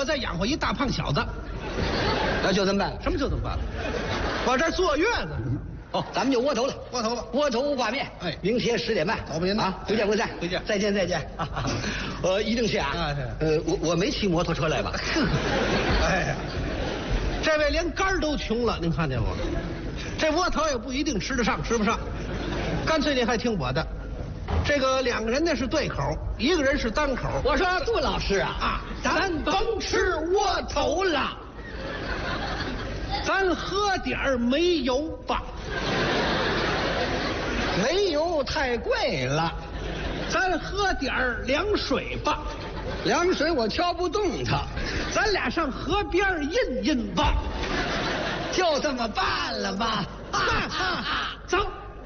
再养活一大胖小子。 那就这么办了。 什么就这么办了？我这坐月子。 哦，咱们就窝头了， 窝头吧， 窝头挂面。 哎， 明天10点半， 走吧您啊，回见回见， 回见， 再见再见。一定去啊。我没骑摩托车来吧？ 哎呀，这位连肝都穷了，您看见吗？这窝头也不一定吃得上，吃不上，干脆您还听我的。这个2个人呢是对口，1个人是单口。 我说杜老师啊，咱甭吃窝头了。 咱喝点煤油吧， 煤油太贵了。 咱喝点凉水吧， 凉水我挑不动它。 咱俩上河边印印吧， 就这么办了吧。 走。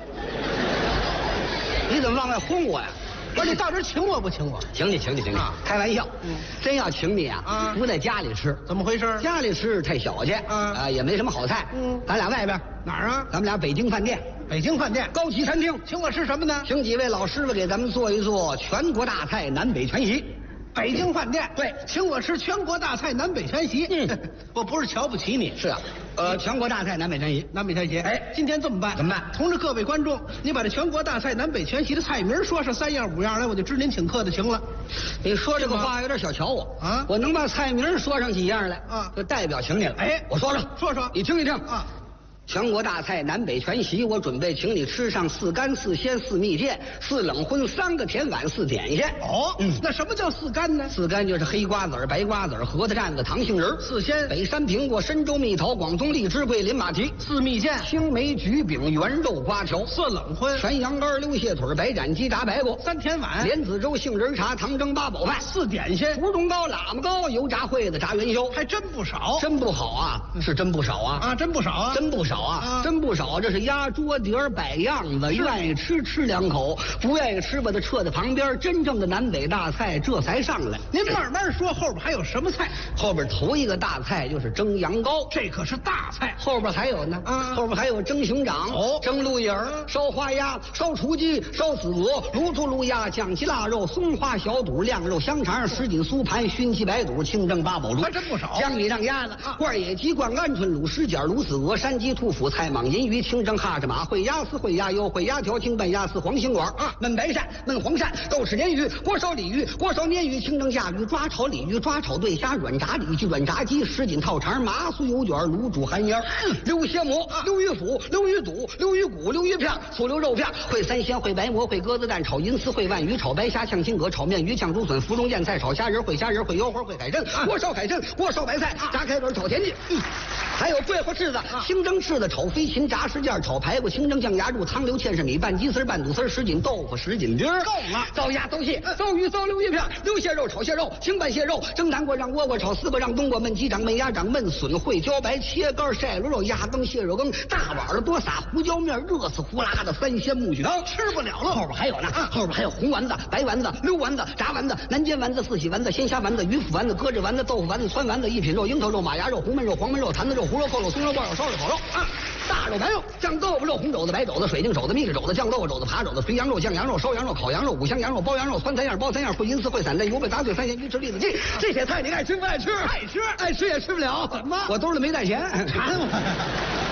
你怎么往外轰我呀？ 不是你到这请我不请我？ 请你，开玩笑。真要请你啊，不在家里吃。 怎么回事？ 家里吃太小气，也没什么好菜。咱俩外边哪儿啊？ 咱们俩北京饭店。 北京饭店高级餐厅， 请我吃什么呢？ 请几位老师傅给咱们做一做全国大菜南北全席。 北京饭店对， 请我吃全国大菜南北全席。我不是瞧不起你， 是啊，全国大菜南北全席， 南北全席。哎，今天这么办？ 怎么办？ 同志各位观众，你把这全国大菜南北全席的菜名说上3样5样来，我就知您请客的行了。 你说这个话有点小瞧我啊！ 我能把菜名说上几样来啊， 就代表请你了。 哎， 我说说， 你听一听啊。 全国大菜南北全席，我准备请你吃上4干4鲜4蜜饯4冷荤3个甜碗4点心。 哦，那什么叫4干呢 ？4干就是黑瓜子儿、白瓜子儿、核桃蘸子、糖杏仁 ；4鲜北山苹果、深州蜜桃、广东荔枝、桂林马蹄 ；4蜜饯青梅橘饼、圆肉瓜条 ；4冷荤全羊肝、溜蟹腿、白斩鸡、炸白果 ；3甜碗莲子粥、杏仁茶、糖蒸八宝饭 ；4点心芙蓉糕、喇嘛糕、油炸烩子、炸元宵， 还真不少， 真不好啊，是真不少啊， 真不少啊， 真不少啊，真不少。这是压桌底儿摆样子，愿意吃2口，不愿意吃把它撤在旁边。真正的南北大菜这才上来。 您慢慢说，后边还有什么菜？ 后边头一个大菜就是蒸羊羔， 这可是大菜。 后边还有呢，后边还有蒸熊掌、蒸鹿眼、烧花鸭、烧雏鸡、烧子鹅、卤猪卤鸭、酱鸡腊肉、松花小肚、晾肉香肠、什锦酥盘、熏鸡白肚、清蒸八宝猪， 还真不少。 江米让鸭子、罐野鸡、灌鹌鹑、卤什卷、卤子鹅、山鸡、兔脯、菜蟒、银鱼、清蒸哈士马、烩鸭丝、烩鸭腰、烩鸭条、清拌鸭丝、黄心管焖白鳝、焖黄鳝、豆豉鲶鱼、锅烧鲤鱼、锅烧鲶鱼、清蒸甲鱼、抓炒鲤鱼、抓炒对虾、软炸里脊、软炸鸡、什锦套肠、麻酥油卷、卤煮寒烟、溜蝎馍、溜鱼腐、溜鱼肚、溜鱼骨、溜鱼片、醋溜肉片、烩3鲜、烩白馍、烩鸽子蛋、炒银丝、烩鲩鱼、炒白虾、炝青蛤、炒面鱼、炝竹笋、芙蓉燕菜、炒虾仁、烩虾仁、烩腰花、烩海参、锅烧海参、锅烧白菜、炸开水、炒田鸡，还有桂花翅子、清蒸翅子、炒飞禽、炸石件、炒排骨、清蒸酱鸭肉、汤溜芡实米、拌鸡丝、拌肚丝、什锦豆腐、什锦丁够了。 糟鸭、糟蟹、糟鱼、糟溜鱼片、溜蟹肉、炒蟹肉、清拌蟹肉、蒸南瓜、让倭瓜、炒丝瓜、让冬瓜、焖鸡掌、焖鸭掌、焖笋、烩茭白、切肝、晒螺肉、鸭羹、蟹肉羹，大碗的多撒胡椒面，热死呼啦的3鲜木须汤， 吃不了了。 后边还有呢，后边还有红丸子、白丸子、溜丸子、炸丸子、南煎丸子、四喜丸子、鲜虾丸子、鱼腐丸子、鸽子丸子、豆腐丸子、汆丸子、一品肉、樱桃肉、马牙肉、红焖肉、黄焖肉、坛子肉、胡肉、扣肉、松肉、爆肉、烧肉、烤肉大肉、白肉、酱豆腐肉、红肘子、白肘子、水晶肘子、蜜肘子、酱豆腐肘子、扒肘子、肥羊肉、酱羊肉、烧羊肉、烤羊肉、五香羊肉、包羊肉、酸菜样、包3样、烩银丝、烩散蛋、油焖杂碎、3鲜鱼翅、栗子鸡，这些菜你爱吃不爱吃？ 爱吃， 爱吃也吃不了。 怎么？ 我兜里没带钱。 馋我。